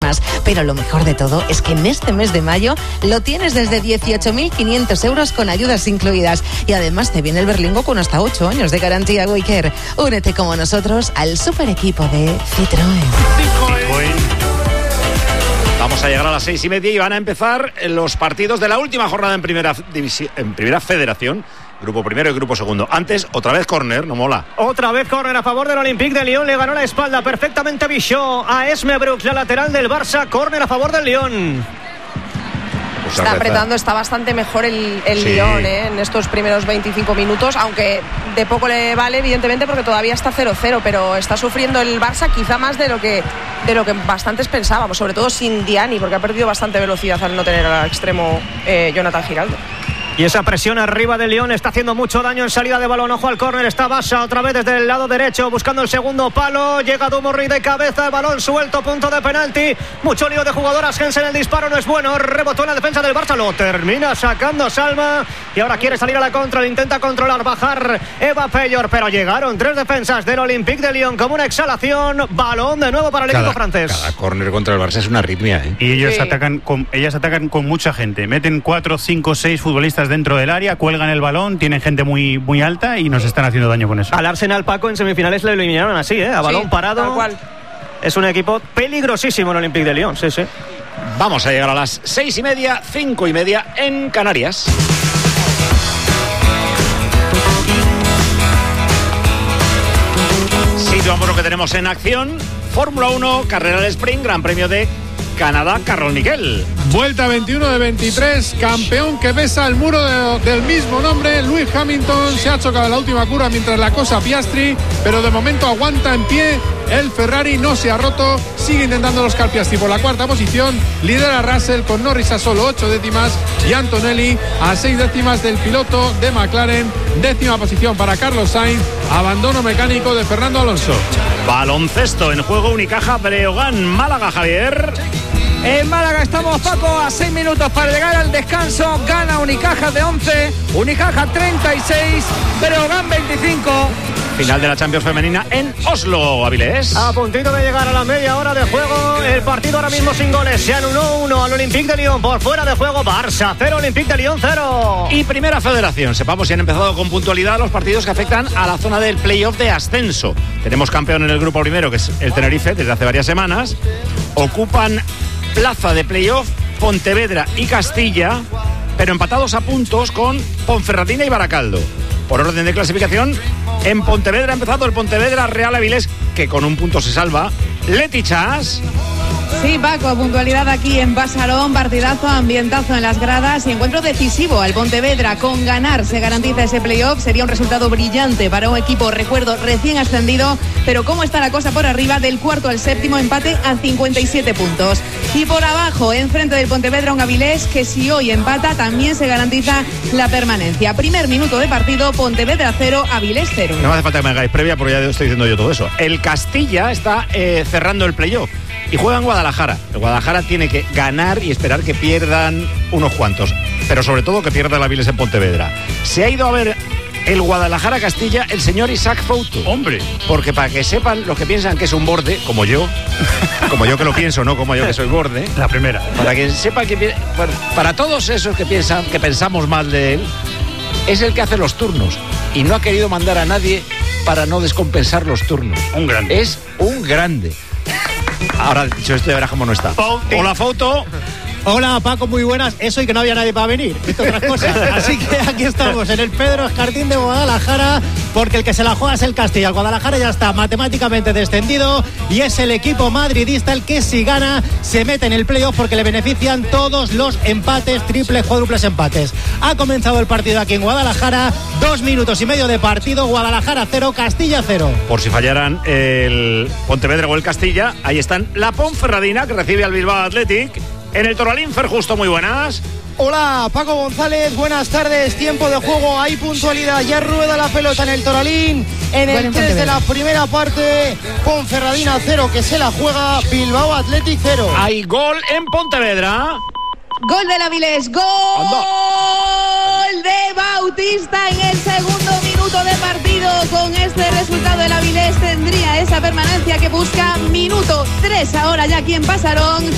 más. Pero lo mejor de todo es que en este mes de mayo lo tienes desde 18.500 euros con ayudas incluidas. Y además te viene el berlingo con hasta 8 años de garantía Waycare. Únete como nosotros al super equipo de Citroën. Vamos a llegar a las 6:30 y van a empezar los partidos de la última jornada en primera federación. Grupo primero y grupo segundo. Antes, otra vez córner, no mola. Otra vez córner a favor del Olympique de Lyon. Le ganó la espalda perfectamente Bichot a Esme Brooks, la lateral del Barça. Córner a favor del Lyon. Está apretando, está bastante mejor el Lyon en estos primeros 25 minutos, aunque de poco le vale, evidentemente, porque todavía está 0-0, pero está sufriendo el Barça quizá más de lo que bastantes pensábamos, sobre todo sin Diani, porque ha perdido bastante velocidad al no tener al extremo Jonathan Giraldo. Y esa presión arriba del Lyon está haciendo mucho daño en salida de balón. Ojo al córner, está Basa otra vez desde el lado derecho buscando el segundo palo. Llega Dumorri de cabeza, el balón suelto, punto de penalti. Mucho lío de jugadoras. Hensen, el disparo no es bueno. Rebotó en la defensa del Barça, lo termina sacando Salma. Y ahora quiere salir a la contra, lo intenta controlar, bajar Eva Peyor. Pero llegaron 3 defensas del Olympique de Lyon como una exhalación. Balón de nuevo para el equipo francés. Cada córner contra el Barça es una arritmia, ¿eh? Y ellas atacan con mucha gente. Meten 4, 5, 6 futbolistas dentro del área, cuelgan el balón, tienen gente muy, muy alta y nos están haciendo daño con eso. Al Arsenal, Paco, en semifinales lo eliminaron así, a balón parado. Tal cual. Es un equipo peligrosísimo el Olympique de Lyon, sí. Vamos a llegar a las 6:30, 5:30 en Canarias. Situamos lo que tenemos en acción. Fórmula 1, carrera del sprint, Gran Premio de Canadá, Carlos Miquel. Vuelta 21 de 23, campeón que besa el muro del mismo nombre. Lewis Hamilton se ha chocado en la última curva mientras la cosa Piastri, pero de momento aguanta en pie. El Ferrari no se ha roto, sigue intentando los Piastri por la cuarta posición. Lidera Russell con Norris a solo 8 décimas y Antonelli a 6 décimas del piloto de McLaren. 10ª posición para Carlos Sainz. Abandono mecánico de Fernando Alonso. Baloncesto en juego, Unicaja Breogán, Málaga, Javier. En Málaga estamos, Paco, a 6 minutos para llegar al descanso. Gana Unicaja de 11, Unicaja 36, Breogán 25. Final de la Champions femenina en Oslo, Avilés. A puntito de llegar a la media hora de juego. El partido ahora mismo sin goles. Se anuló 1 al Olympique de Lyon. Por fuera de juego, Barça 0, Olympique de Lyon 0. Y Primera Federación. Sepamos si han empezado con puntualidad los partidos que afectan a la zona del playoff de ascenso. Tenemos campeón en el grupo primero, que es el Tenerife, desde hace varias semanas. Ocupan plaza de playoff Pontevedra y Castilla, pero empatados a puntos con Ponferradina y Baracaldo. Por orden de clasificación, en Pontevedra ha empezado el Pontevedra Real Avilés, que con un punto se salva. Leti Chas. Sí, Paco, puntualidad aquí en Pasarón, partidazo, ambientazo en las gradas y encuentro decisivo al Pontevedra. Con ganar se garantiza ese playoff, sería un resultado brillante para un equipo, recuerdo, recién ascendido, pero cómo está la cosa por arriba, del cuarto al séptimo, empate a 57 puntos. Y por abajo, enfrente del Pontevedra, un Avilés que si hoy empata también se garantiza la permanencia. Primer minuto de partido, Pontevedra 0, Avilés 0. No hace falta que me hagáis previa porque ya estoy diciendo yo todo eso. El Castilla está cerrando el playoff y juega en Guadalajara. El Guadalajara tiene que ganar y esperar que pierdan unos cuantos, pero sobre todo que pierda el Avilés en Pontevedra. Se ha ido a ver el Guadalajara-Castilla el señor Isaac Fouto. Hombre. Porque para que sepan los que piensan que es un borde, como yo que lo pienso, no como yo que soy borde. La primera. Para que sepan que... Bueno, para todos esos que pensamos mal de él, es el que hace los turnos. Y no ha querido mandar a nadie para no descompensar los turnos. Un grande. Es un grande. Ahora, dicho esto, ya verás cómo no está. Hola, Fouto. Hola, Paco, muy buenas. Eso y que no había nadie para venir, entre otras cosas. Así que aquí estamos, en el Pedro Escartín de Guadalajara, porque el que se la juega es el Castilla. El Guadalajara ya está matemáticamente descendido y es el equipo madridista el que, si gana, se mete en el playoff, porque le benefician todos los empates, triples, cuádruples empates. Ha comenzado el partido aquí en Guadalajara, 2 minutos y medio de partido. Guadalajara 0, Castilla 0. Por si fallaran el Pontevedra o el Castilla, ahí están la Ponferradina, que recibe al Bilbao Athletic. En el Toralín, Fer Justo, muy buenas. Hola, Paco González, buenas tardes. Tiempo de juego, hay puntualidad. Ya rueda la pelota en el Toralín. En el 3 de la primera parte, Ponferradina 0, que se la juega, Bilbao Athletic 0. Hay gol en Pontevedra. Gol del Avilés, gol de Bautista en el segundo minuto de partido. Con este resultado el Avilés tendría esa permanencia que busca. Minuto 3 ahora ya aquí en Pasarón.